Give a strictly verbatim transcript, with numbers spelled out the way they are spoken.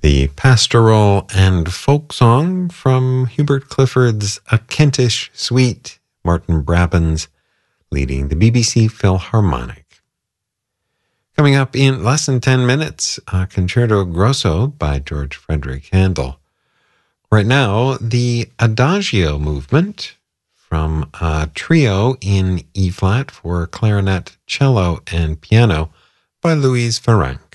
the pastoral and folk song from Hubert Clifford's A Kentish Suite, Martin Brabbins leading the B B C Philharmonic. Coming up in less than ten minutes, a Concerto Grosso by George Frederick Handel. Right now, the Adagio movement from a trio in E-flat for clarinet, cello, and piano by Louise Farrenc.